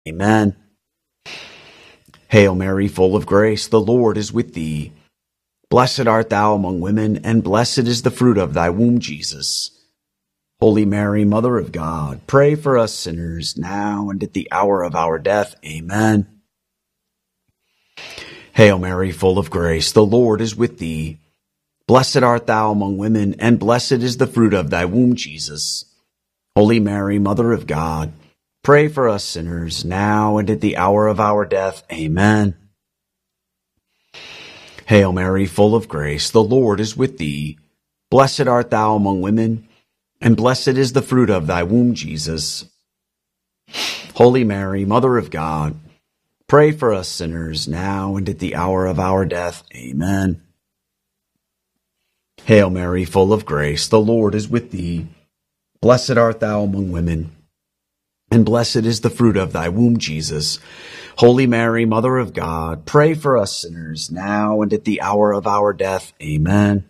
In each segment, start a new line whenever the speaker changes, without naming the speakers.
Amen. Hail Mary, full of grace, the Lord is with thee. Blessed art thou among women, and blessed is the fruit of thy womb, Jesus. Holy Mary, Mother of God, pray for us sinners, now and at the hour of our death. Amen. Hail Mary, full of grace, the Lord is with thee. Blessed art thou among women, and blessed is the fruit of thy womb, Jesus. Holy Mary, Mother of God, pray for us sinners, now and at the hour of our death. Amen. Hail Mary, full of grace, the Lord is with thee. Blessed art thou among women, and blessed is the fruit of thy womb, Jesus. Holy Mary, Mother of God, pray for us sinners, now and at the hour of our death. Amen. Hail Mary, full of grace, the Lord is with thee. Blessed art thou among women, and blessed is the fruit of thy womb, Jesus. Holy Mary, Mother of God, pray for us sinners, now and at the hour of our death. Amen.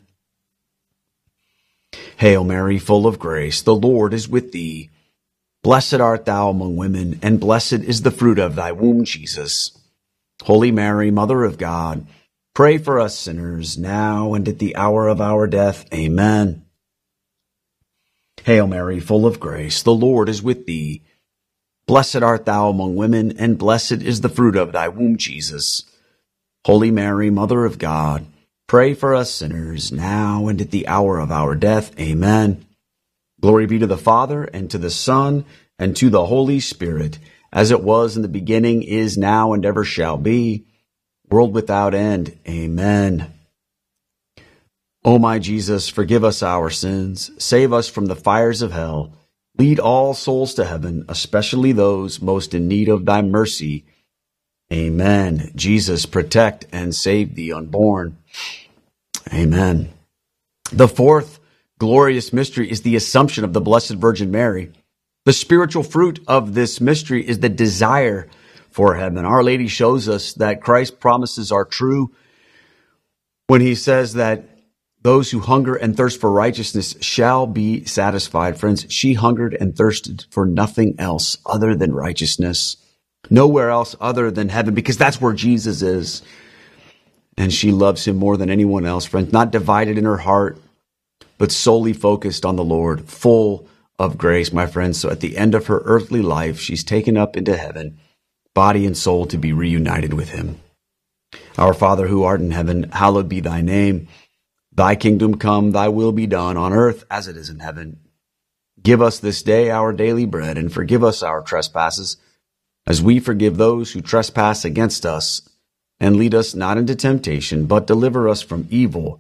Hail Mary, full of grace, the Lord is with thee. Blessed art thou among women, and blessed is the fruit of thy womb, Jesus. Holy Mary, Mother of God, pray for us sinners, now and at the hour of our death. Amen. Hail Mary, full of grace, the Lord is with thee. Blessed art thou among women, and blessed is the fruit of thy womb, Jesus. Holy Mary, Mother of God, pray for us sinners, now and at the hour of our death. Amen. Glory be to the Father, and to the Son, and to the Holy Spirit, as it was in the beginning, is now, and ever shall be, world without end. Amen. O my Jesus, forgive us our sins, save us from the fires of hell, lead all souls to heaven, especially those most in need of thy mercy. Amen. Jesus, protect and save the unborn. Amen. The fourth glorious mystery is the Assumption of the Blessed Virgin Mary. The spiritual fruit of this mystery is the desire for heaven. Our Lady shows us that Christ's promises are true when he says that those who hunger and thirst for righteousness shall be satisfied. Friends, she hungered and thirsted for nothing else other than righteousness. Nowhere else other than heaven, because that's where Jesus is. And she loves him more than anyone else, friends. Not divided in her heart, but solely focused on the Lord, full of grace, my friends. So at the end of her earthly life, she's taken up into heaven, body and soul, to be reunited with him. Our Father who art in heaven, hallowed be thy name. Thy kingdom come, thy will be done on earth as it is in heaven. Give us this day our daily bread, and forgive us our trespasses, as we forgive those who trespass against us. And lead us not into temptation, but deliver us from evil.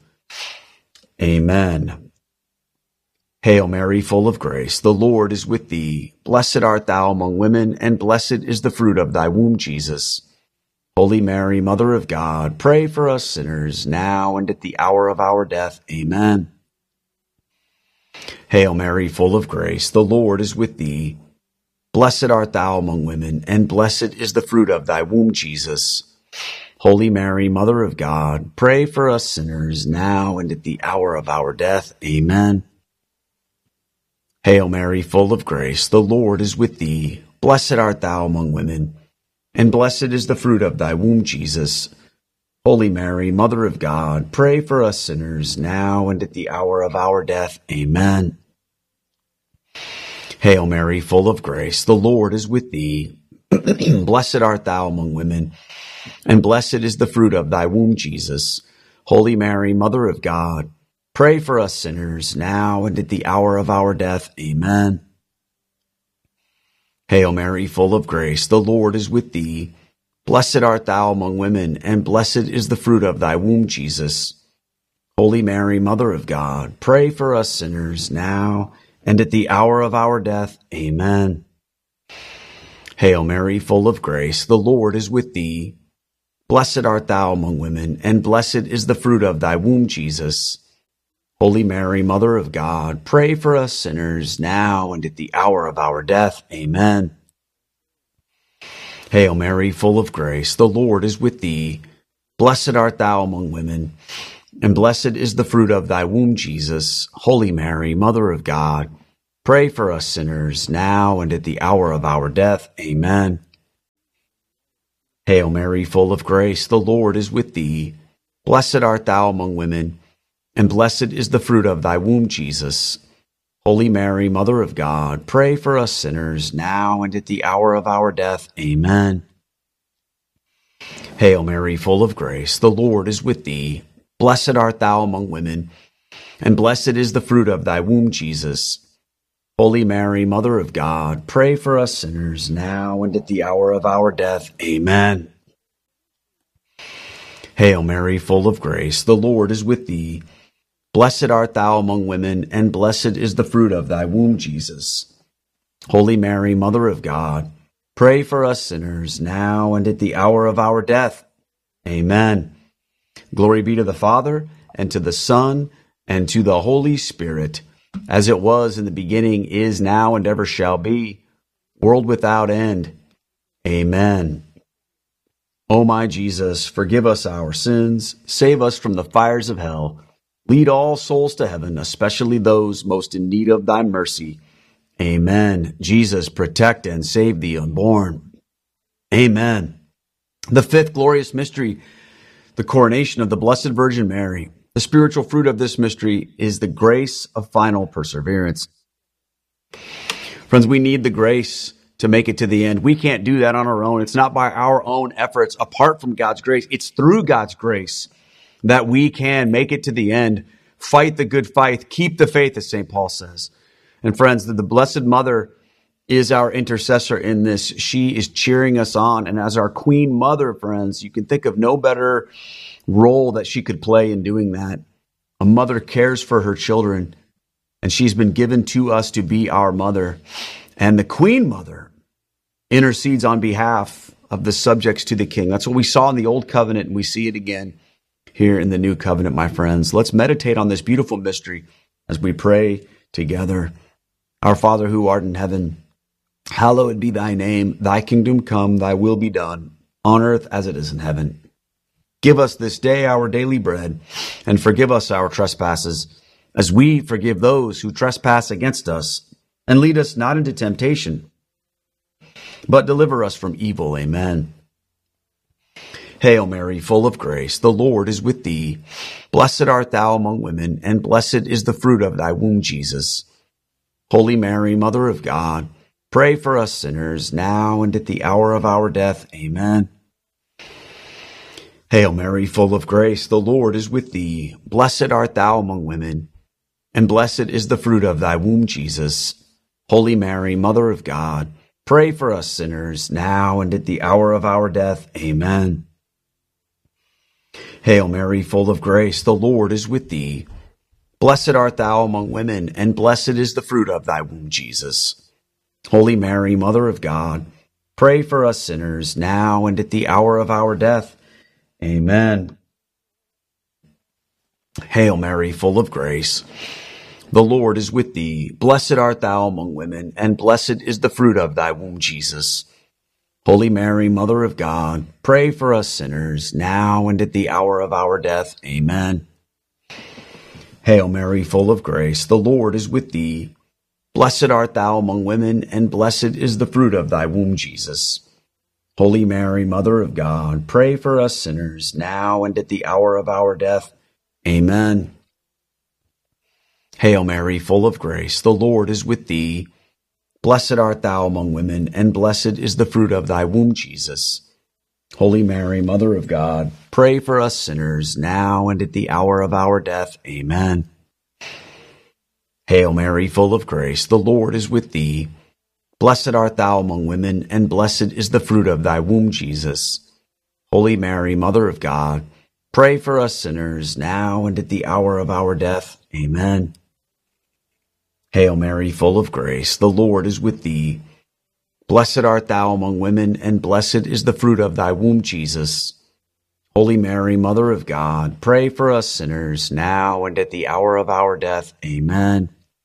Amen. Hail Mary, full of grace, the Lord is with thee. Blessed art thou among women, and blessed is the fruit of thy womb, Jesus. Holy Mary, Mother of God, pray for us sinners, now and at the hour of our death. Amen. Hail Mary, full of grace, the Lord is with thee. Blessed art thou among women, and blessed is the fruit of thy womb, Jesus. Holy Mary, Mother of God, pray for us sinners, now and at the hour of our death. Amen. Hail Mary, full of grace, the Lord is with thee. Blessed art thou among women, and blessed is the fruit of thy womb, Jesus. Holy Mary, Mother of God, pray for us sinners, now and at the hour of our death. Amen. Hail Mary, full of grace, the Lord is with thee. Blessed art thou among women, and blessed is the fruit of thy womb, Jesus. Holy Mary, Mother of God, pray for us sinners, now and at the hour of our death. Amen. Hail Mary, full of grace, the Lord is with thee. Blessed art thou among women, and blessed is the fruit of thy womb, Jesus. Holy Mary, Mother of God, pray for us sinners, now and at the hour of our death. Amen. Hail Mary, full of grace, the Lord is with thee. Blessed art thou among women, and blessed is the fruit of thy womb, Jesus. Holy Mary, Mother of God, pray for us sinners, now and at the hour of our death. Amen. Hail Mary, full of grace, the Lord is with thee. Blessed art thou among women, and blessed is the fruit of thy womb, Jesus. Holy Mary, Mother of God, pray for us sinners, now and at the hour of our death. Amen. Hail Mary, full of grace, the Lord is with thee. Blessed art thou among women, and blessed is the fruit of thy womb, Jesus. Holy Mary, Mother of God, pray for us sinners, now and at the hour of our death. Amen. Hail Mary, full of grace, the Lord is with thee. Blessed art thou among women, and blessed is the fruit of thy womb, Jesus. Holy Mary, Mother of God, pray for us sinners, now and at the hour of our death. Amen. Hail Mary, full of grace, the Lord is with thee. Blessed art thou among women, and blessed is the fruit of thy womb, Jesus. Holy Mary, Mother of God, pray for us sinners, now and at the hour of our death. Amen. Glory be to the Father, and to the Son, and to the Holy Spirit, as it was in the beginning, is now, and ever shall be, world without end. Amen. O my Jesus, forgive us our sins, save us from the fires of hell, lead all souls to heaven, especially those most in need of thy mercy. Amen. Jesus, protect and save the unborn. Amen. The fifth glorious mystery, the coronation of the Blessed Virgin Mary. The spiritual fruit of this mystery is the grace of final perseverance. Friends, we need the grace to make it to the end. We can't do that on our own. It's not by our own efforts apart from God's grace. It's through God's grace that we can make it to the end, fight the good fight, keep the faith, as St. Paul says. And friends, the Blessed Mother is our intercessor in this. She is cheering us on. And as our Queen Mother, friends, you can think of no better role that she could play in doing that. A mother cares for her children, and she's been given to us to be our mother. And the Queen Mother intercedes on behalf of the subjects to the King. That's what we saw in the Old Covenant, and we see it again here in the New Covenant, my friends. Let's meditate on this beautiful mystery as we pray together. Our Father who art in heaven, hallowed be thy name. Thy kingdom come, thy will be done, on earth as it is in heaven. Give us this day our daily bread, and forgive us our trespasses, as we forgive those who trespass against us. And lead us not into temptation, but deliver us from evil. Amen. Hail Mary, full of grace, the Lord is with thee. Blessed art thou among women, and blessed is the fruit of thy womb, Jesus. Holy Mary, Mother of God, pray for us sinners, now and at the hour of our death. Amen. Hail Mary, full of grace, the Lord is with thee. Blessed art thou among women, and blessed is the fruit of thy womb, Jesus. Holy Mary, Mother of God, pray for us sinners, now and at the hour of our death. Amen. Hail Mary, full of grace, the Lord is with thee. Blessed art thou among women, and blessed is the fruit of thy womb, Jesus. Holy Mary, Mother of God, pray for us sinners, now and at the hour of our death. Amen. Hail Mary, full of grace, the Lord is with thee. Blessed art thou among women, and blessed is the fruit of thy womb, Jesus. Holy Mary, Mother of God, pray for us sinners, now and at the hour of our death. Amen. Hail Mary, full of grace, the Lord is with thee. Blessed art thou among women, and blessed is the fruit of thy womb, Jesus. Holy Mary, Mother of God, pray for us sinners, now and at the hour of our death. Amen. Hail Mary, full of grace, the Lord is with thee. Blessed art thou among women, and blessed is the fruit of thy womb, Jesus. Holy Mary, Mother of God, pray for us sinners, now and at the hour of our death. Amen. Hail Mary, full of grace, the Lord is with thee. Blessed art thou among women, and blessed is the fruit of thy womb, Jesus. Holy Mary, Mother of God, pray for us sinners, now and at the hour of our death. Amen. Hail Mary, full of grace, the Lord is with thee. Blessed art thou among women, and blessed is the fruit of thy womb, Jesus. Holy Mary, Mother of God, pray for us sinners, now and at the hour of our death. Amen.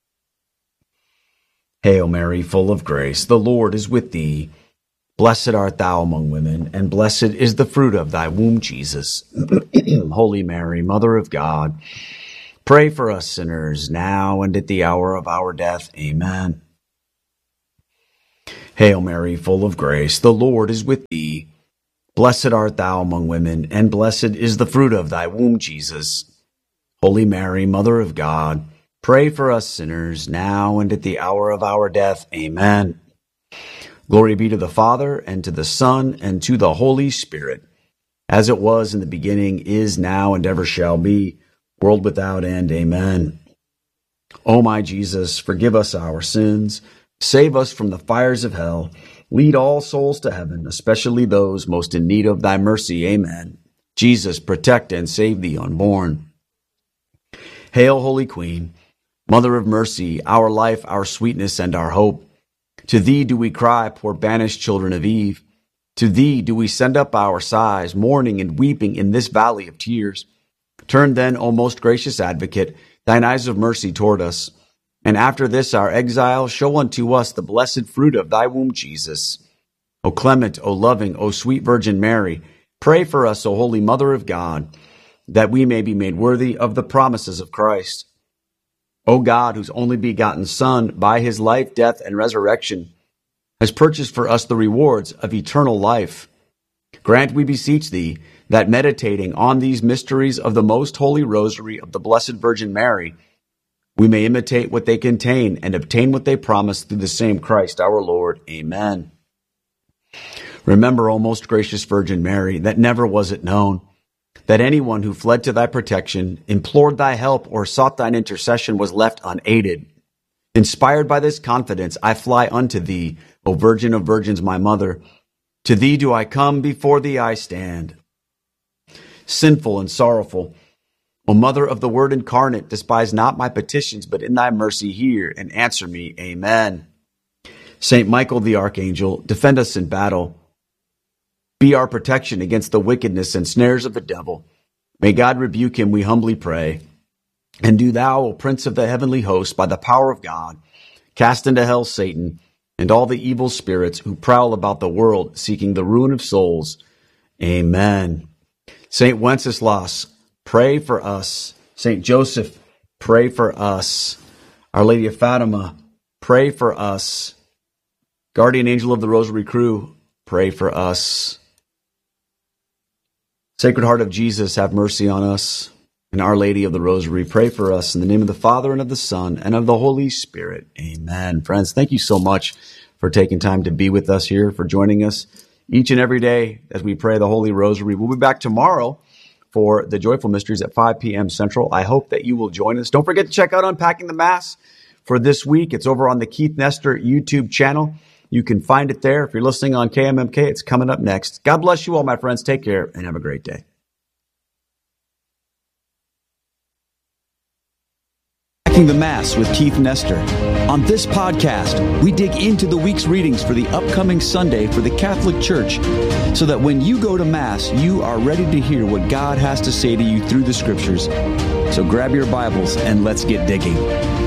Hail Mary, full of grace, the Lord is with thee. Blessed art thou among women, and blessed is the fruit of thy womb, Jesus. Holy Mary, Mother of God, pray for us sinners, now and at the hour of our death. Amen. Hail Mary, full of grace, the Lord is with thee. Blessed art thou among women, and blessed is the fruit of thy womb, Jesus. Holy Mary, Mother of God, pray for us sinners, now and at the hour of our death. Amen. Glory be to the Father, and to the Son, and to the Holy Spirit, as it was in the beginning, is now, and ever shall be, world without end. Amen. O my Jesus, forgive us our sins, save us from the fires of hell, lead all souls to heaven, especially those most in need of thy mercy. Amen. Jesus, protect and save the unborn. Hail, Holy Queen, Mother of mercy, our life, our sweetness, and our hope. To thee do we cry, poor banished children of Eve. To thee do we send up our sighs, mourning and weeping in this valley of tears. Turn then, O most gracious advocate, thine eyes of mercy toward us, and after this our exile, show unto us the blessed fruit of thy womb, Jesus. O clement, O loving, O sweet Virgin Mary, pray for us, O holy Mother of God, that we may be made worthy of the promises of Christ. O God, whose only begotten Son, by his life, death, and resurrection, has purchased for us the rewards of eternal life, grant, we beseech thee, that meditating on these mysteries of the most holy rosary of the Blessed Virgin Mary, we may imitate what they contain and obtain what they promise through the same Christ our Lord. Amen. Remember, O most gracious Virgin Mary, that never was it known that anyone who fled to thy protection, implored thy help, or sought thine intercession was left unaided. Inspired by this confidence, I fly unto thee, O Virgin of Virgins, my mother. To thee do I come, before thee I stand. Sinful and sorrowful, O Mother of the Word incarnate, despise not my petitions, but in thy mercy hear and answer me. Amen. Saint Michael the Archangel, defend us in battle. Be our protection against the wickedness and snares of the devil. May God rebuke him, we humbly pray. And do thou, O Prince of the heavenly host, by the power of God, cast into hell Satan and all the evil spirits who prowl about the world, seeking the ruin of souls. Amen. Saint Wenceslas, pray for us. Saint Joseph, pray for us. Our Lady of Fatima, pray for us. Guardian Angel of the Rosary Crew, pray for us. Sacred Heart of Jesus, have mercy on us. And Our Lady of the Rosary, pray for us. In the name of the Father, and of the Son, and of the Holy Spirit. Amen. Friends, thank you so much for taking time to be with us here, for joining us each and every day as we pray the Holy Rosary. We'll be back tomorrow for the Joyful Mysteries at 5 p.m. Central. I hope that you will join us. Don't forget to check out Unpacking the Mass for this week. It's over on the Keith Nestor YouTube channel. You can find it there. If you're listening on KMMK, it's coming up next. God bless you all, my friends. Take care and have a great day. Unpacking the Mass with Keith Nestor. On this podcast, we dig into the week's readings for the upcoming Sunday for the Catholic Church, so that when you go to Mass, you are ready to hear what God has to say to you through the Scriptures. So grab your Bibles and let's get digging.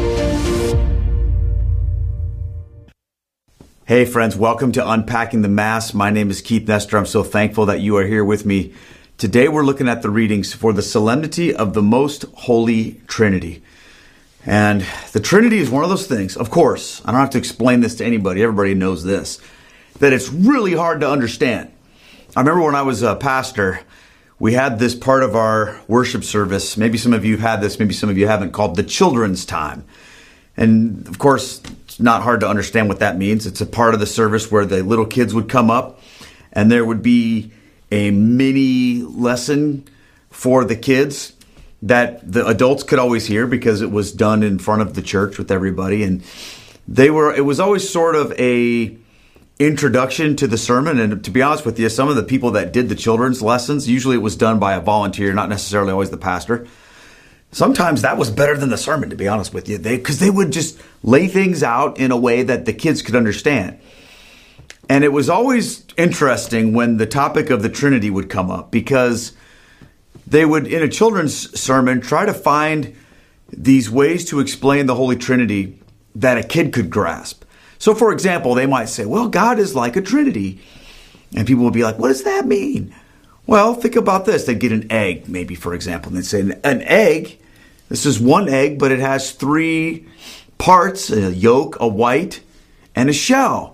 Hey friends, welcome to Unpacking the Mass. My name is Keith Nestor. I'm so thankful that you are here with me. Today we're looking at the readings for the Solemnity of the Most Holy Trinity. And the Trinity is one of those things, of course, I don't have to explain this to anybody, everybody knows this, that it's really hard to understand. I remember when I was a pastor, we had this part of our worship service, maybe some of you have had this, maybe some of you haven't, called the Children's Time. And of course, it's not hard to understand what that means. It's a part of the service where the little kids would come up and there would be a mini lesson for the kids that the adults could always hear because it was done in front of the church with everybody. And it was always sort of a introduction to the sermon. And to be honest with you, some of the people that did the children's lessons, usually it was done by a volunteer, not necessarily always the pastor. Sometimes that was better than the sermon, to be honest with you, because they would just lay things out in a way that the kids could understand. And it was always interesting when the topic of the Trinity would come up, because they would, in a children's sermon, try to find these ways to explain the Holy Trinity that a kid could grasp. So, for example, they might say, well, God is like a Trinity. And people would be like, what does that mean? Well, think about this. They'd get an egg, maybe, for example. And they'd say, an egg, this is one egg, but it has three parts, a yolk, a white, and a shell.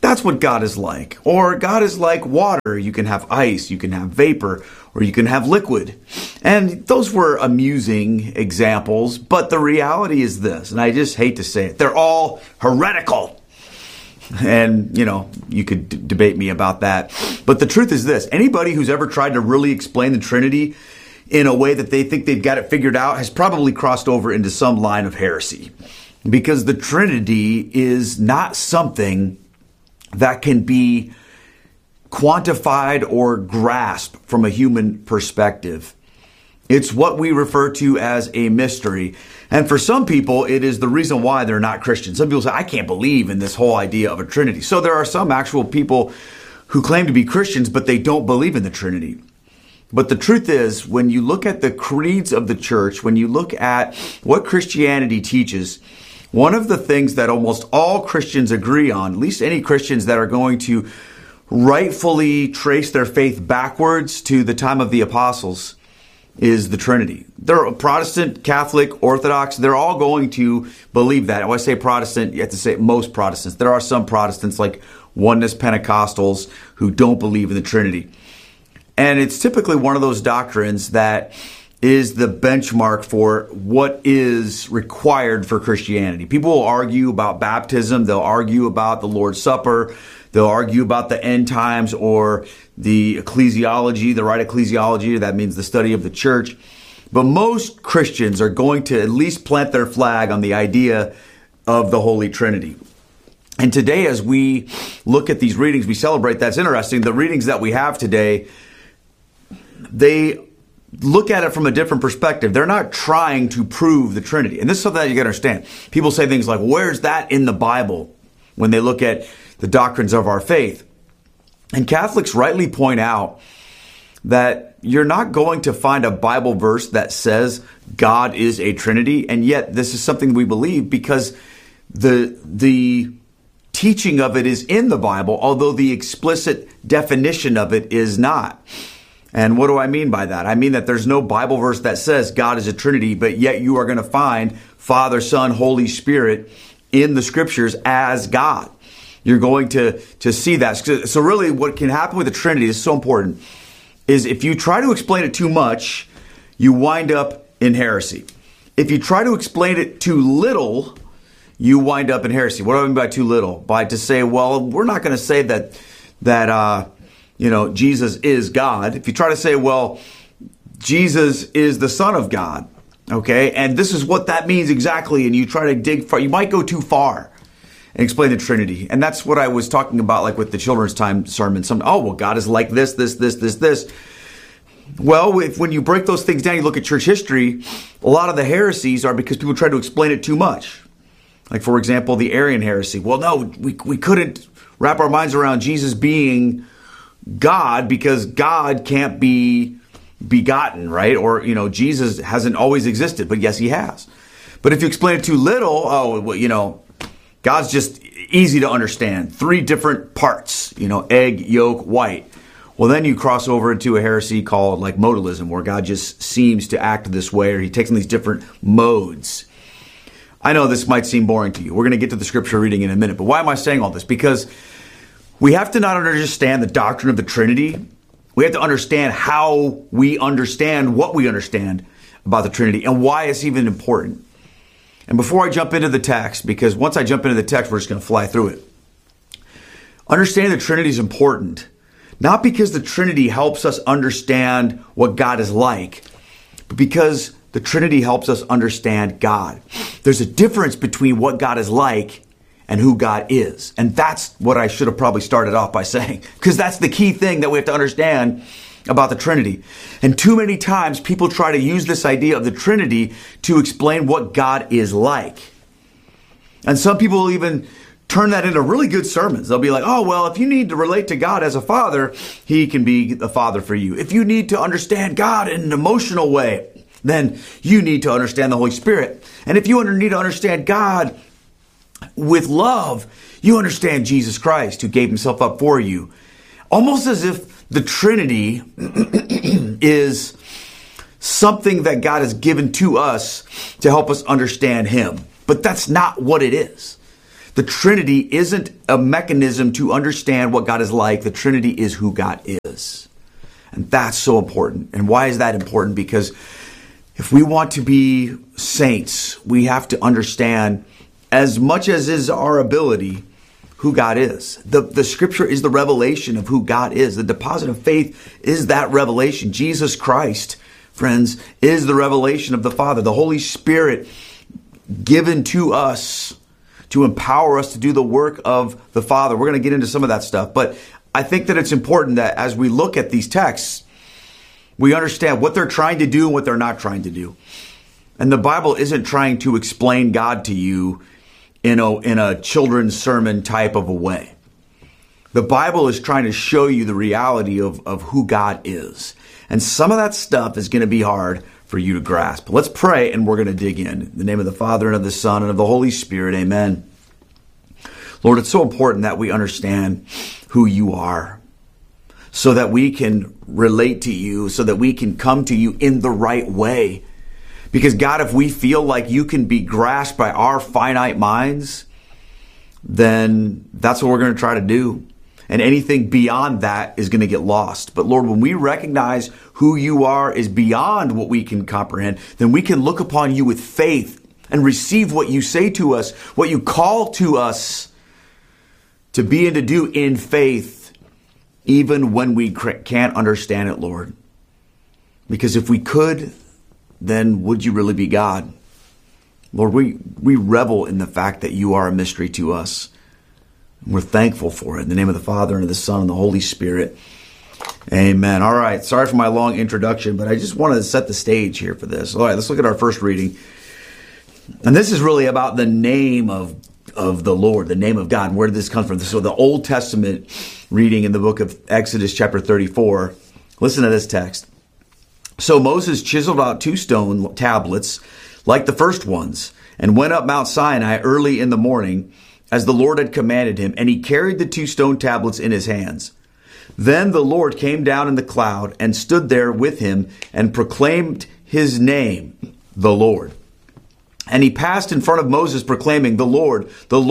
That's what God is like. Or God is like water. You can have ice, you can have vapor, or you can have liquid. And those were amusing examples, but the reality is this, and I just hate to say it, they're all heretical. And, you could debate me about that. But the truth is this, anybody who's ever tried to really explain the Trinity in a way that they think they've got it figured out has probably crossed over into some line of heresy. Because the Trinity is not something that can be quantified or grasped from a human perspective. It's what we refer to as a mystery. And for some people, it is the reason why they're not Christians. Some people say, I can't believe in this whole idea of a Trinity. So there are some actual people who claim to be Christians, but they don't believe in the Trinity. But the truth is, when you look at the creeds of the church, when you look at what Christianity teaches, one of the things that almost all Christians agree on, at least any Christians that are going to rightfully trace their faith backwards to the time of the apostles, is the Trinity. They're Protestant, Catholic, Orthodox. They're all going to believe that. When I say Protestant, you have to say most Protestants. There are some Protestants like Oneness Pentecostals who don't believe in the Trinity. And it's typically one of those doctrines that is the benchmark for what is required for Christianity. People will argue about baptism. They'll argue about the Lord's Supper. They'll argue about the end times or the ecclesiology, the right ecclesiology. That means the study of the church. But most Christians are going to at least plant their flag on the idea of the Holy Trinity. And today, as we look at these readings, we celebrate. That's interesting. The readings that we have today, they look at it from a different perspective. They're not trying to prove the Trinity. And this is something that you got to understand. People say things like, where's that in the Bible when they look at the doctrines of our faith? And Catholics rightly point out that you're not going to find a Bible verse that says God is a Trinity. And yet this is something we believe because the teaching of it is in the Bible, although the explicit definition of it is not. And what do I mean by that? I mean that there's no Bible verse that says God is a Trinity, but yet you are going to find Father, Son, Holy Spirit in the scriptures as God. You're going to see that. So really what can happen with the Trinity is so important is if you try to explain it too much, you wind up in heresy. If you try to explain it too little, you wind up in heresy. What do I mean by too little? By to say, well, we're not going to say that Jesus is God. If you try to say, well, Jesus is the Son of God, okay, and this is what that means exactly, and you try to dig far, you might go too far and explain the Trinity. And that's what I was talking about, like with the children's time sermon. God is like this. Well, when you break those things down, you look at church history, a lot of the heresies are because people try to explain it too much. Like, for example, the Arian heresy. Well, no, we couldn't wrap our minds around Jesus being God because God can't be begotten, right? Or, Jesus hasn't always existed, but yes, he has. But if you explain it too little, God's just easy to understand. 3 different parts, egg, yolk, white. Well, then you cross over into a heresy called like modalism, where God just seems to act this way, or he takes on these different modes. I know this might seem boring to you. We're going to get to the scripture reading in a minute, but why am I saying all this? Because we have to not understand the doctrine of the Trinity. We have to understand how we understand what we understand about the Trinity and why it's even important. And before I jump into the text, because once I jump into the text, we're just going to fly through it. Understanding the Trinity is important, not because the Trinity helps us understand what God is like, but because the Trinity helps us understand God. There's a difference between what God is like and who God is. And that's what I should have probably started off by saying, because that's the key thing that we have to understand about the Trinity. And too many times people try to use this idea of the Trinity to explain what God is like. And some people will even turn that into really good sermons. They'll be like, oh, well, if you need to relate to God as a father, he can be the father for you. If you need to understand God in an emotional way, then you need to understand the Holy Spirit. And if you need to understand God with love, you understand Jesus Christ, who gave himself up for you. Almost as if the Trinity is something that God has given to us to help us understand him. But that's not what it is. The Trinity isn't a mechanism to understand what God is like. The Trinity is who God is. And that's so important. And why is that important? Because if we want to be saints, we have to understand, as much as is our ability, who God is. The scripture is the revelation of who God is. The deposit of faith is that revelation. Jesus Christ, friends, is the revelation of the Father. The Holy Spirit given to us to empower us to do the work of the Father. We're going to get into some of that stuff. But I think that it's important that as we look at these texts, we understand what they're trying to do and what they're not trying to do. And the Bible isn't trying to explain God to you in a children's sermon type of a way. The Bible is trying to show you the reality of who God is. And some of that stuff is going to be hard for you to grasp. Let's pray and we're going to dig in. In the name of the Father and of the Son and of the Holy Spirit, amen. Lord, it's so important that we understand who you are so that we can relate to you, so that we can come to you in the right way. Because God, if we feel like you can be grasped by our finite minds, then that's what we're going to try to do. And anything beyond that is going to get lost. But Lord, when we recognize who you are is beyond what we can comprehend, then we can look upon you with faith and receive what you say to us, what you call to us to be and to do in faith, even when we can't understand it, Lord. Because if we could, then would you really be God? Lord, we revel in the fact that you are a mystery to us. We're thankful for it. In the name of the Father, and of the Son, and the Holy Spirit. Amen. All right. Sorry for my long introduction, but I just wanted to set the stage here for this. All right, let's look at our first reading. And this is really about the name of the Lord, the name of God. And where did this come from? So the Old Testament reading in the book of Exodus chapter 34. Listen to this text. So Moses chiseled out 2 stone tablets like the first ones and went up Mount Sinai early in the morning as the Lord had commanded him, and he carried the 2 stone tablets in his hands. Then the Lord came down in the cloud and stood there with him and proclaimed his name, the Lord. And he passed in front of Moses proclaiming, the Lord,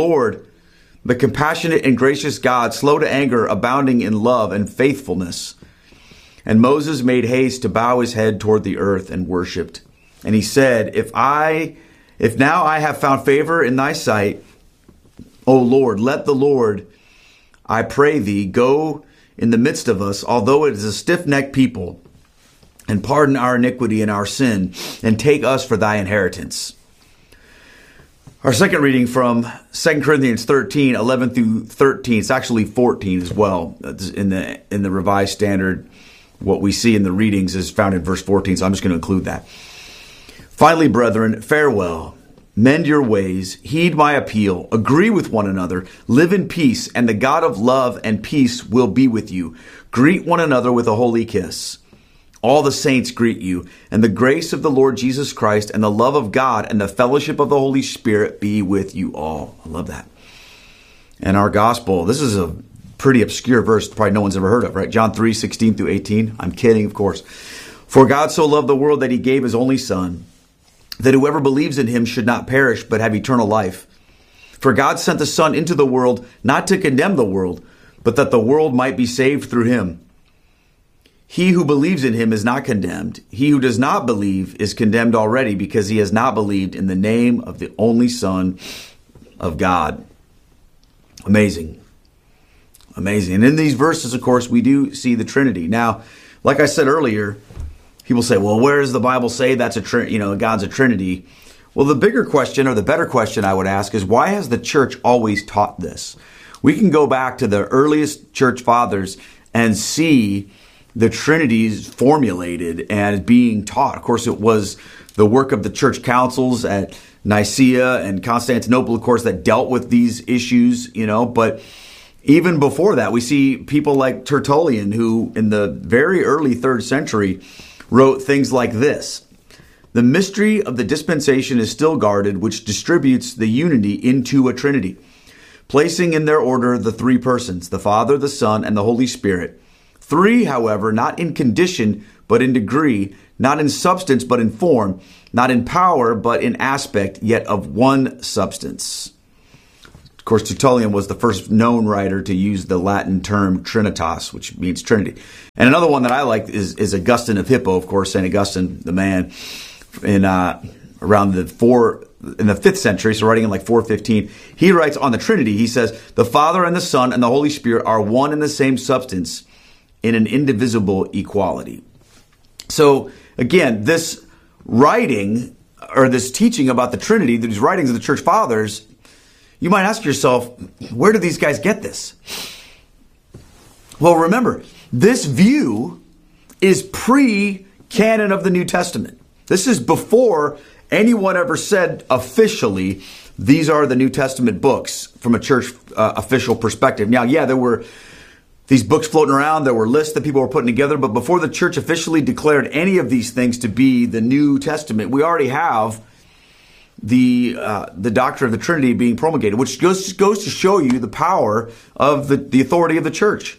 the compassionate and gracious God, slow to anger, abounding in love and faithfulness. And Moses made haste to bow his head toward the earth and worshipped. And he said, If now I have found favor in thy sight, O Lord, let the Lord, I pray thee, go in the midst of us, although it is a stiff-necked people, and pardon our iniquity and our sin, and take us for thy inheritance. Our second reading from 2 Corinthians 13, 11 through 13. It's actually 14 as well. In the Revised Standard, what we see in the readings is found in verse 14, so I'm just going to include that. Finally, brethren, farewell. Mend your ways, heed my appeal, agree with one another, live in peace, and the God of love and peace will be with you. Greet one another with a holy kiss. All the saints greet you, and the grace of the Lord Jesus Christ and the love of God and the fellowship of the Holy Spirit be with you all. I love that. And our gospel, this is a pretty obscure verse probably no one's ever heard of, right? John 3, 16 through 18. I'm kidding, of course. For God so loved the world that he gave his only Son, that whoever believes in him should not perish, but have eternal life. For God sent the Son into the world, not to condemn the world, but that the world might be saved through him. He who believes in him is not condemned. He who does not believe is condemned already, because he has not believed in the name of the only Son of God. Amazing. Amazing. And in these verses, of course, we do see the Trinity. Now, like I said earlier, people say, well, where does the Bible say that's God's a Trinity? Well, the bigger question, or the better question I would ask, is why has the church always taught this? We can go back to the earliest church fathers and see the Trinities formulated and being taught. Of course, it was the work of the church councils at Nicaea and Constantinople, of course, that dealt with these issues, but even before that, we see people like Tertullian, who in the very early 3rd century wrote things like this. The mystery of the dispensation is still guarded, which distributes the unity into a Trinity, placing in their order the 3 persons, the Father, the Son, and the Holy Spirit. 3, however, not in condition, but in degree, not in substance, but in form, not in power, but in aspect, yet of one substance. Of course, Tertullian was the first known writer to use the Latin term Trinitas, which means Trinity. And another one that I like is Augustine of Hippo, of course, St. Augustine, the man, in around in the 5th century, so writing in like 415. He writes on the Trinity, he says, the Father and the Son and the Holy Spirit are one and the same substance in an indivisible equality. So again, this writing or this teaching about the Trinity, these writings of the Church Fathers, you might ask yourself, where do these guys get this? Well, remember, this view is pre-canon of the New Testament. This is before anyone ever said officially, these are the New Testament books from a church official perspective. Now, yeah, there were these books floating around. There were lists that people were putting together. But before the church officially declared any of these things to be the New Testament, we already have the doctrine of the Trinity being promulgated, which goes to show you the power of the authority of the church.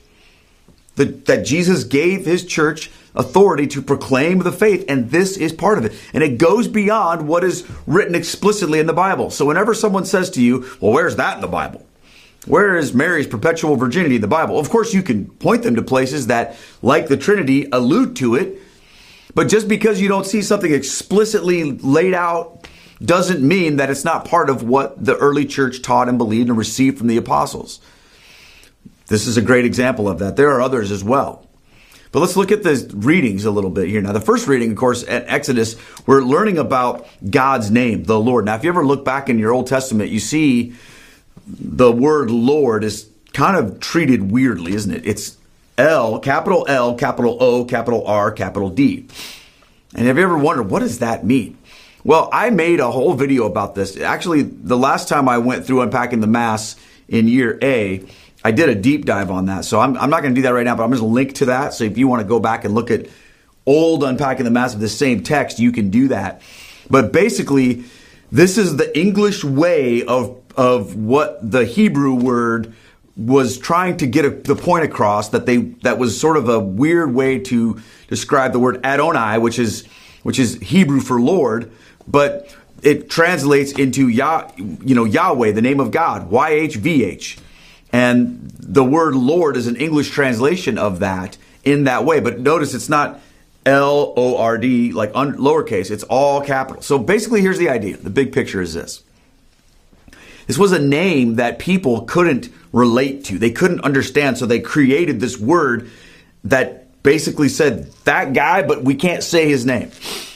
That Jesus gave his church authority to proclaim the faith, and this is part of it. And it goes beyond what is written explicitly in the Bible. So whenever someone says to you, well, where's that in the Bible? Where is Mary's perpetual virginity in the Bible? Of course, you can point them to places that, like the Trinity, allude to it. But just because you don't see something explicitly laid out doesn't mean that it's not part of what the early church taught and believed and received from the apostles. This is a great example of that. There are others as well. But let's look at the readings a little bit here. Now, the first reading, of course, at Exodus, we're learning about God's name, the Lord. Now, if you ever look back in your Old Testament, you see the word Lord is kind of treated weirdly, isn't it? It's L, capital O, capital R, capital D. And have you ever wondered, what does that mean? Well, I made a whole video about this. Actually, the last time I went through unpacking the Mass in year A, I did a deep dive on that. So I'm not going to do that right now, but I'm just going to link to that. So if you want to go back and look at old Unpacking the Mass of the same text, you can do that. But basically, this is the English way of what the Hebrew word was trying to get the point across, that was sort of a weird way to describe the word Adonai, which is Hebrew for Lord, but it translates into Yahweh, the name of God, YHVH. And the word Lord is an English translation of that in that way. But notice it's not L-O-R-D, like lowercase. It's all capital. So basically, here's the idea. The big picture is this. This was a name that people couldn't relate to. They couldn't understand. So they created this word that basically said, that guy, but we can't say his name.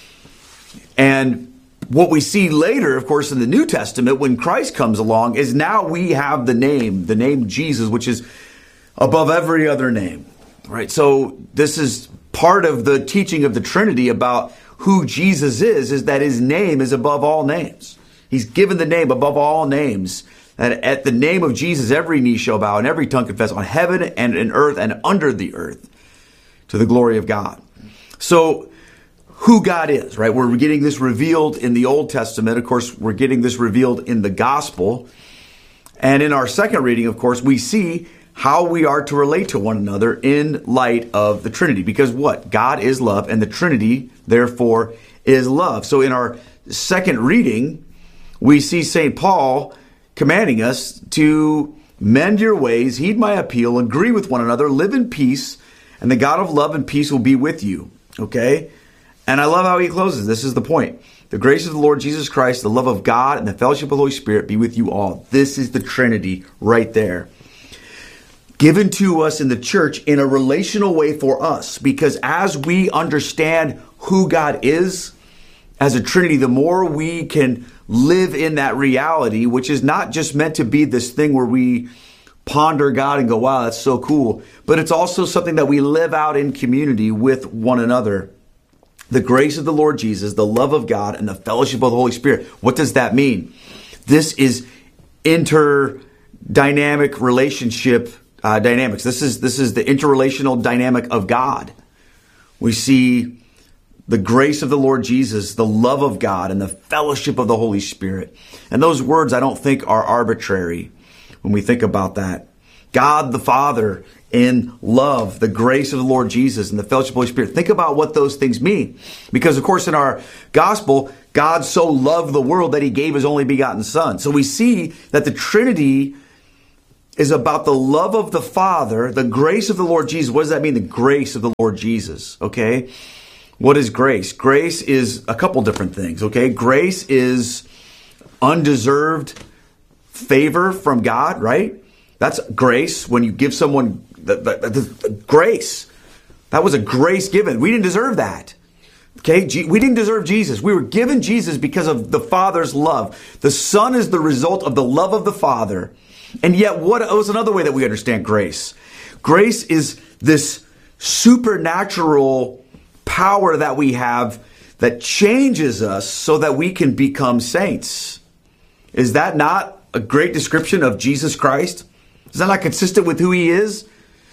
And what we see later, of course, in the New Testament, when Christ comes along, is now we have the name Jesus, which is above every other name, right? So this is part of the teaching of the Trinity about who Jesus is that his name is above all names. He's given the name above all names. And at the name of Jesus, every knee shall bow and every tongue confess on heaven and in earth and under the earth to the glory of God. So who God is, right? We're getting this revealed in the Old Testament. Of course, we're getting this revealed in the gospel. And in our second reading, of course, we see how we are to relate to one another in light of the Trinity. Because what? God is love, and the Trinity, therefore, is love. So in our second reading, we see St. Paul commanding us to mend your ways, heed my appeal, agree with one another, live in peace, and the God of love and peace will be with you. Okay? And I love how he closes. This is the point. The grace of the Lord Jesus Christ, the love of God, and the fellowship of the Holy Spirit be with you all. This is the Trinity right there. Given to us in the church in a relational way for us. Because as we understand who God is as a Trinity, the more we can live in that reality, which is not just meant to be this thing where we ponder God and go, wow, that's so cool. But it's also something that we live out in community with one another. The grace of the Lord Jesus, the love of God, and the fellowship of the Holy Spirit. What does that mean? This is interdynamic relationship dynamics. This is the interrelational dynamic of God. We see the grace of the Lord Jesus, the love of God, and the fellowship of the Holy Spirit. And those words I don't think are arbitrary when we think about that. God the Father in love, the grace of the Lord Jesus, and the fellowship of the Holy Spirit. Think about what those things mean. Because, of course, in our gospel, God so loved the world that he gave his only begotten Son. So we see that the Trinity is about the love of the Father, the grace of the Lord Jesus. What does that mean, the grace of the Lord Jesus? Okay. What is grace? Grace is a couple different things. Okay. Grace is undeserved favor from God, right? That's grace. When you give someone the grace, that was a grace given. We didn't deserve that. Okay, we didn't deserve Jesus. We were given Jesus because of the Father's love. The Son is the result of the love of the Father. And yet, what was another way that we understand grace? Grace is this supernatural power that we have that changes us so that we can become saints. Is that not a great description of Jesus Christ? Is that not consistent with who he is?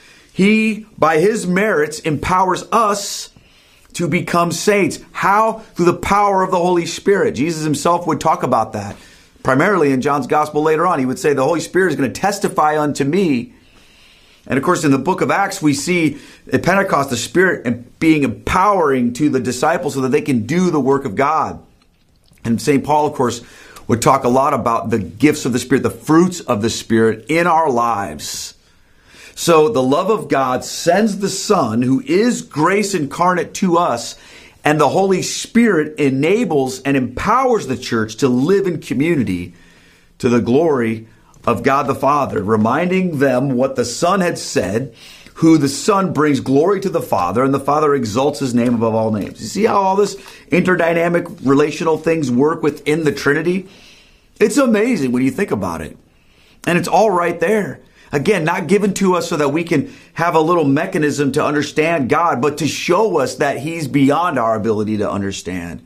He, by his merits, empowers us to become saints. How? Through the power of the Holy Spirit. Jesus himself would talk about that. Primarily in John's gospel later on, he would say the Holy Spirit is going to testify unto me. And of course, in the book of Acts, we see at Pentecost, the Spirit being empowering to the disciples so that they can do the work of God. And St. Paul, of course, would talk a lot about the gifts of the Spirit, the fruits of the Spirit in our lives. So the love of God sends the Son, who is grace incarnate, to us, and the Holy Spirit enables and empowers the church to live in community to the glory of God the Father, reminding them what the Son had said, who the Son brings glory to the Father, and the Father exalts his name above all names. You see how all this interdynamic relational things work within the Trinity? It's amazing when you think about it. And it's all right there. Again, not given to us so that we can have a little mechanism to understand God, but to show us that he's beyond our ability to understand.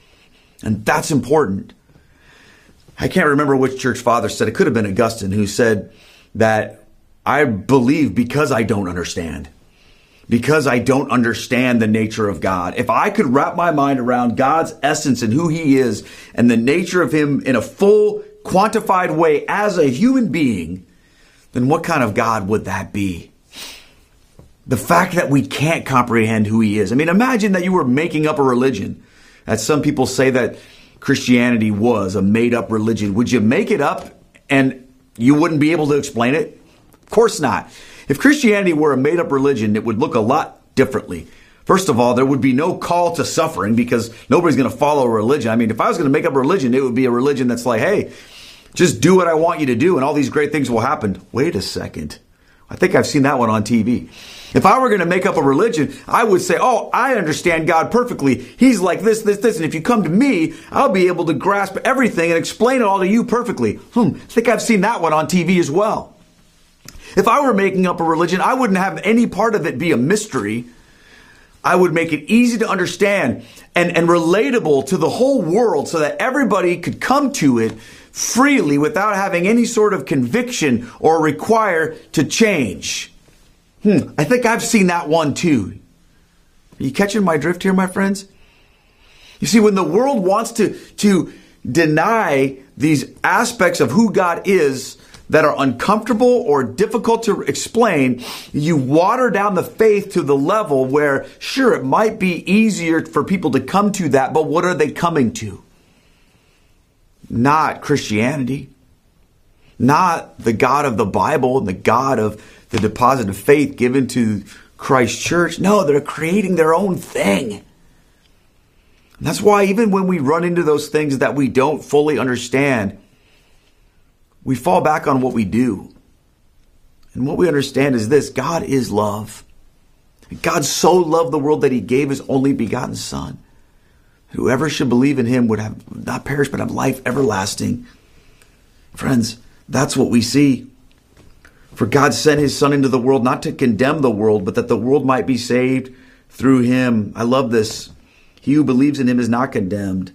And that's important. I can't remember which church father said, it could have been Augustine, who said that I believe because I don't understand. Because I don't understand the nature of God. If I could wrap my mind around God's essence and who he is and the nature of him in a full, quantified way as a human being, then what kind of God would that be? The fact that we can't comprehend who he is. I mean, imagine that you were making up a religion, as some people say that Christianity was a made-up religion. Would you make it up and you wouldn't be able to explain it? Of course not. If Christianity were a made-up religion, it would look a lot differently. First of all, there would be no call to suffering because nobody's going to follow a religion. I mean, if I was going to make up a religion, it would be a religion that's like, hey, just do what I want you to do and all these great things will happen. Wait a second. I think I've seen that one on TV. If I were going to make up a religion, I would say, oh, I understand God perfectly. He's like this, this, this. And if you come to me, I'll be able to grasp everything and explain it all to you perfectly. I think I've seen that one on TV as well. If I were making up a religion, I wouldn't have any part of it be a mystery. I would make it easy to understand and relatable to the whole world so that everybody could come to it freely without having any sort of conviction or require to change. I think I've seen that one too. Are you catching my drift here, my friends? You see, when the world wants to deny these aspects of who God is that are uncomfortable or difficult to explain, you water down the faith to the level where, sure, it might be easier for people to come to that, but what are they coming to? Not Christianity, not the God of the Bible and the God of the deposit of faith given to Christ's church. No, they're creating their own thing. And that's why even when we run into those things that we don't fully understand, we fall back on what we do. And what we understand is this: God is love. God so loved the world that he gave his only begotten Son. Whoever should believe in him would have not perish but have life everlasting. Friends, that's what we see. For God sent his Son into the world not to condemn the world, but that the world might be saved through him. I love this. He who believes in him is not condemned.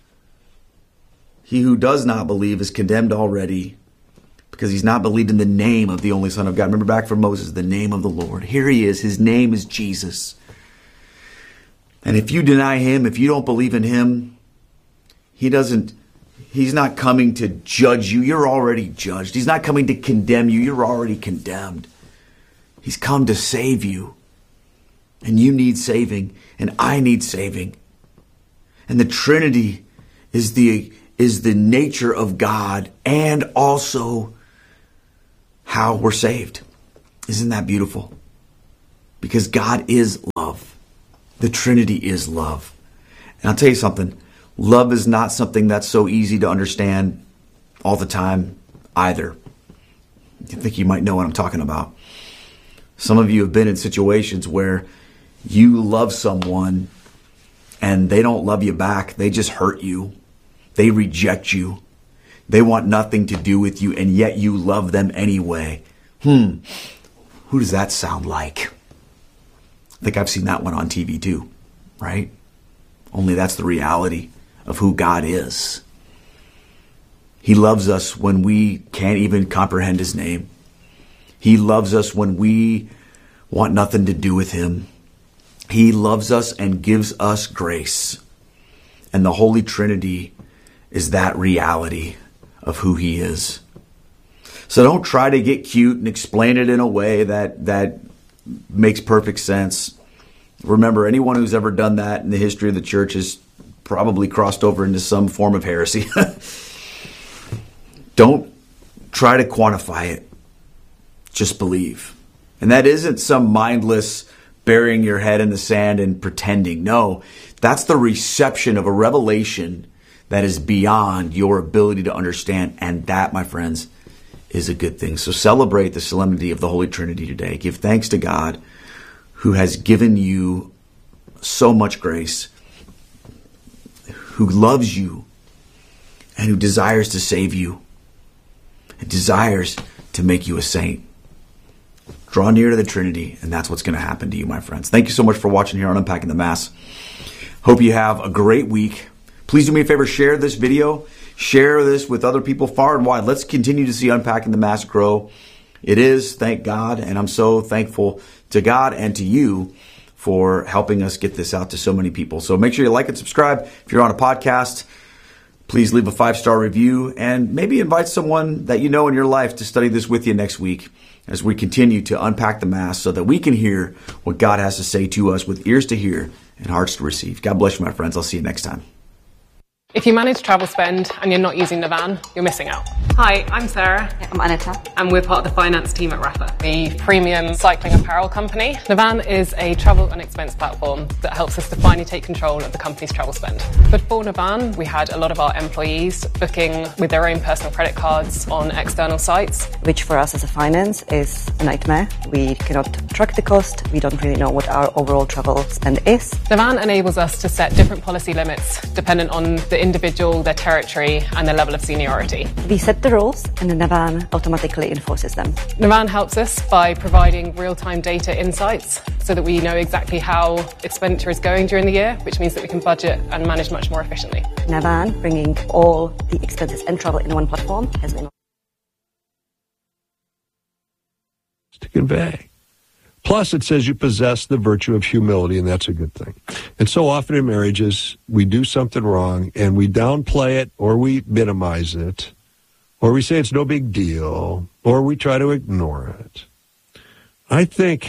He who does not believe is condemned already, because he's not believed in the name of the only Son of God. Remember back from Moses, the name of the Lord. Here he is. His name is Jesus. And if you deny him, if you don't believe in him, he's not coming to judge you. You're already judged. He's not coming to condemn you. You're already condemned. He's come to save you. And you need saving. And I need saving. And the Trinity is the nature of God, and also how we're saved. Isn't that beautiful? Because God is love. The Trinity is love. And I'll tell you something, love is not something that's so easy to understand all the time either. You think you might know what I'm talking about. Some of you have been in situations where you love someone and they don't love you back. They just hurt you. They reject you. They want nothing to do with you, and yet you love them anyway. Who does that sound like? I think I've seen that one on TV too, right? Only that's the reality of who God is. He loves us when we can't even comprehend his name. He loves us when we want nothing to do with him. He loves us and gives us grace. And the Holy Trinity is that reality of who he is. So don't try to get cute and explain it in a way that makes perfect sense. Remember, anyone who's ever done that in the history of the church has probably crossed over into some form of heresy. Don't try to quantify it. Just believe. And that isn't some mindless burying your head in the sand and pretending. No, that's the reception of a revelation that is beyond your ability to understand. And that, my friends, is a good thing. So celebrate the solemnity of the Holy Trinity today. Give thanks to God who has given you so much grace, who loves you, and who desires to save you, and desires to make you a saint. Draw near to the Trinity, and that's what's going to happen to you, my friends. Thank you so much for watching here on Unpacking the Mass. Hope you have a great week. Please do me a favor, share this video. Share this with other people far and wide. Let's continue to see Unpacking the Mass grow. It is, thank God, and I'm so thankful to God and to you for helping us get this out to so many people. So make sure you like and subscribe. If you're on a podcast, please leave a 5-star review and maybe invite someone that you know in your life to study this with you next week as we continue to unpack the Mass so that we can hear what God has to say to us with ears to hear and hearts to receive. God bless you, my friends. I'll see you next time.
If you manage travel spend and you're not using Navan, you're missing out. Hi, I'm Sarah.
I'm Anita.
And we're part of the finance team at Rafa, the premium cycling apparel company. Navan is a travel and expense platform that helps us to finally take control of the company's travel spend. Before Navan, we had a lot of our employees booking with their own personal credit cards on external sites.
Which for us as a finance is a nightmare. We cannot track the cost. We don't really know what our overall travel spend is.
Navan enables us to set different policy limits dependent on the individual, their territory, and their level of seniority.
We set the rules and the Navan automatically enforces them.
Navan helps us by providing real-time data insights so that we know exactly how expenditure is going during the year, which means that we can budget and manage much more efficiently.
Navan, bringing all the expenses and travel in one platform, has been
to convey. Plus, it says you possess the virtue of humility, and that's a good thing. And so often in marriages, we do something wrong, and we downplay it, or we minimize it, or we say it's no big deal, or we try to ignore it. I think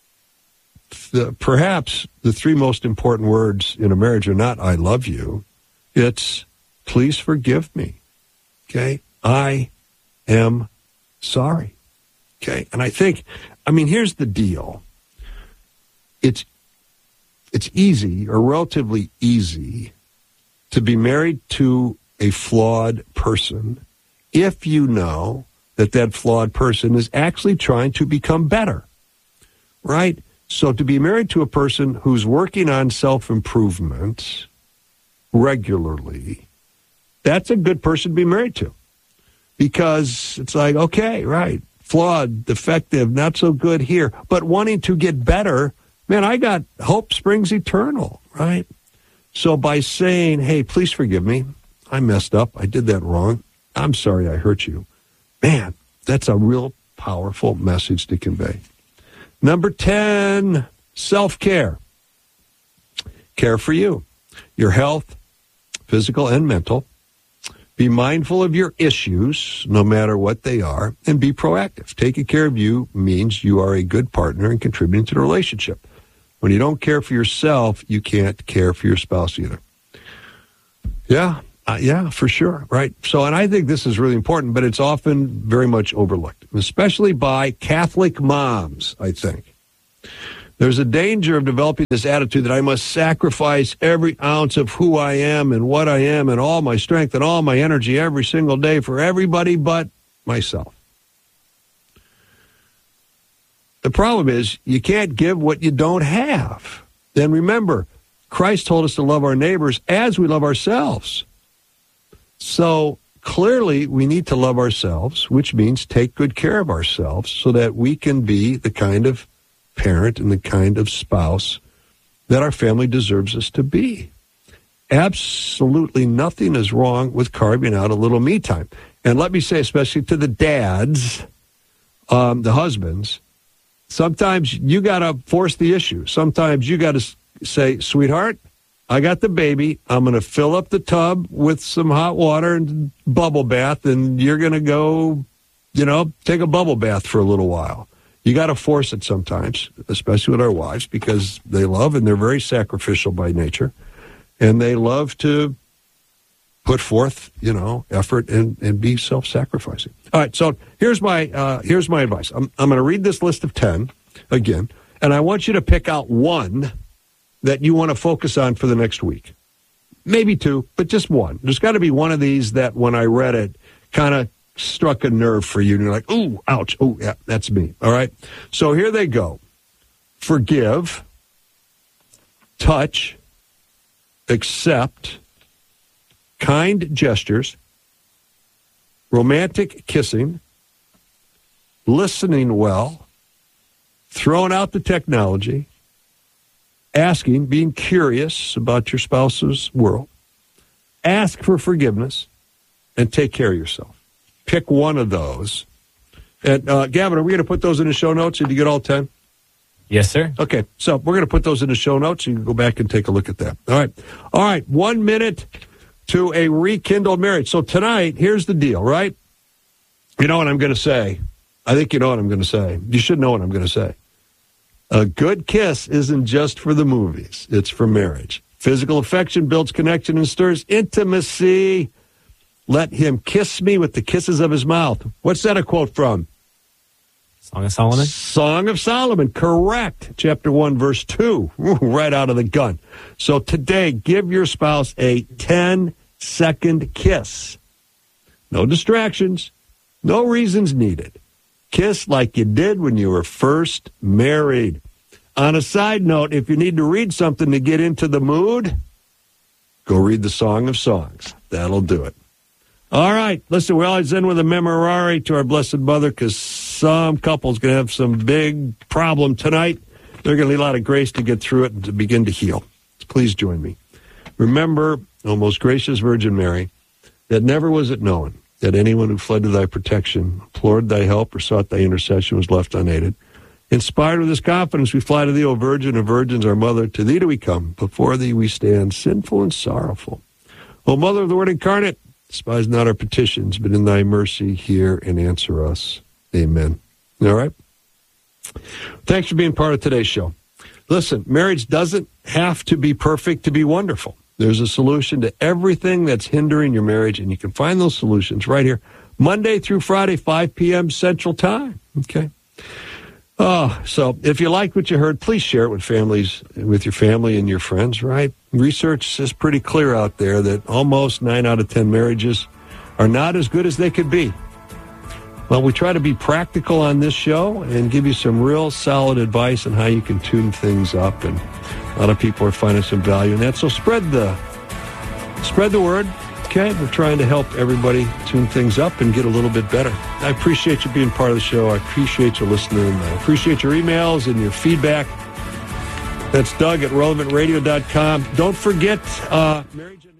perhaps the 3 most important words in a marriage are not "I love you." It's "Please forgive me." Okay? I am sorry. Okay? And here's the deal. It's easy, or relatively easy, to be married to a flawed person if you know that flawed person is actually trying to become better, right? So to be married to a person who's working on self-improvement regularly, that's a good person to be married to. Because it's like, okay, right, flawed, defective, not so good here, but wanting to get better, man, I got hope springs eternal, right? So by saying, hey, please forgive me, I messed up, I did that wrong, I'm sorry I hurt you, man, that's a real powerful message to convey. Number 10, self-care. Care for you, your health, physical and mental. Be mindful of your issues, no matter what they are, and be proactive. Taking care of you means you are a good partner and contributing to the relationship. When you don't care for yourself, you can't care for your spouse either. Yeah, Yeah, for sure. Right. So, and I think this is really important, but it's often very much overlooked, especially by Catholic moms, I think. There's a danger of developing this attitude that I must sacrifice every ounce of who I am and what I am and all my strength and all my energy every single day for everybody but myself. The problem is you can't give what you don't have. Then remember, Christ told us to love our neighbors as we love ourselves. So clearly we need to love ourselves, which means take good care of ourselves so that we can be the kind of parent and the kind of spouse that our family deserves us to be. Absolutely nothing is wrong with carving out a little me time. And let me say, especially to the dads, the husbands, sometimes you got to force the issue. Sometimes you got to say, sweetheart, I got the baby. I'm going to fill up the tub with some hot water and bubble bath, and you're going to go, take a bubble bath for a little while. You got to force it sometimes, especially with our wives, because they love and they're very sacrificial by nature, and they love to put forth, effort and be self-sacrificing. All right, so here's my advice. I'm going to read this list of 10 again, and I want you to pick out one that you want to focus on for the next week. Maybe two, but just one. There's got to be one of these that when I read it kind of struck a nerve for you, and you're like, ooh, ouch, oh, yeah, that's me. All right, so here they go. Forgive, touch, accept, kind gestures, romantic kissing, listening well, throwing out the technology, asking, being curious about your spouse's world, ask for forgiveness, and take care of yourself. Pick one of those. And Gavin, are we going to put those in the show notes? Did you get all 10?
Yes, sir.
Okay, so we're going to put those in the show notes. You can go back and take a look at that. All right, 1 minute to a rekindled marriage. So tonight, here's the deal, right? You know what I'm going to say. I think you know what I'm going to say. You should know what I'm going to say. A good kiss isn't just for the movies. It's for marriage. Physical affection builds connection and stirs intimacy. Let him kiss me with the kisses of his mouth. What's that a quote from?
Song of Solomon?
Song of Solomon, correct. Chapter 1, verse 2, right out of the gun. So today, give your spouse a 10-second kiss. No distractions, no reasons needed. Kiss like you did when you were first married. On a side note, if you need to read something to get into the mood, go read the Song of Songs. That'll do it. All right, listen, we always end with a memorare to our Blessed Mother because some couple's going to have some big problem tonight. They're going to need a lot of grace to get through it and to begin to heal. So please join me. Remember, O most gracious Virgin Mary, that never was it known that anyone who fled to thy protection, implored thy help, or sought thy intercession was left unaided. Inspired with this confidence, we fly to thee, O Virgin of Virgins, our Mother. To thee do we come. Before thee we stand, sinful and sorrowful. O Mother of the Word incarnate, despise not our petitions, but in thy mercy hear and answer us. Amen. All right? Thanks for being part of today's show. Listen, marriage doesn't have to be perfect to be wonderful. There's a solution to everything that's hindering your marriage, and you can find those solutions right here, Monday through Friday, 5 p.m. Central Time. Okay? So if you like what you heard, please share it with your family and your friends, right? Research is pretty clear out there that almost 9 out of 10 marriages are not as good as they could be. Well, we try to be practical on this show and give you some real solid advice on how you can tune things up, and a lot of people are finding some value in that. So spread the word. Okay, we're trying to help everybody tune things up and get a little bit better. I appreciate you being part of the show. I appreciate you listening. I appreciate your emails and your feedback. That's Doug at relevantradio.com. Don't forget, marriage and